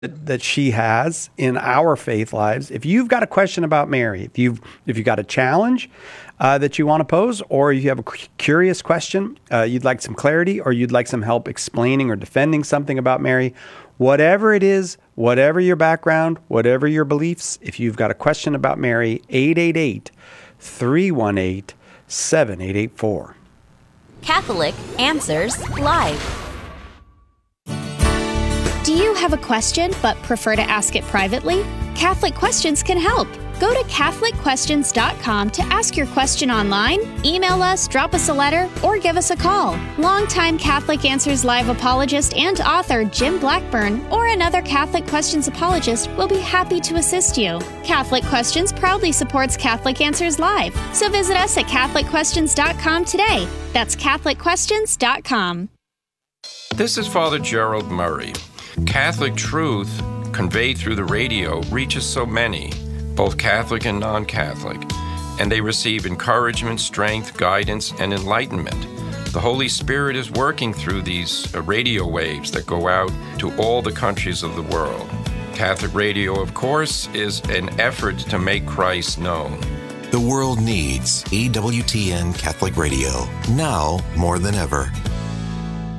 that she has in our faith lives. If you've got a question about Mary, if you've got a challenge that you want to pose, or you have a curious question, you'd like some clarity, or you'd like some help explaining or defending something about Mary, whatever it is, whatever your background, whatever your beliefs, if you've got a question about Mary, 888-318-7884. Catholic Answers Live. Do you have a question but prefer to ask it privately? Catholic Questions can help. Go to CatholicQuestions.com to ask your question online, email us, drop us a letter, or give us a call. Longtime Catholic Answers Live apologist and author Jim Blackburn or another Catholic Questions apologist will be happy to assist you. Catholic Questions proudly supports Catholic Answers Live, so visit us at CatholicQuestions.com today. That's CatholicQuestions.com. This is Father Gerald Murray. Catholic truth conveyed through the radio reaches so many, both Catholic and non-Catholic, and they receive encouragement, strength, guidance, and enlightenment. The Holy Spirit is working through these radio waves that go out to all the countries of the world. Catholic radio, of course, is an effort to make Christ known. The world needs EWTN Catholic Radio, now more than ever.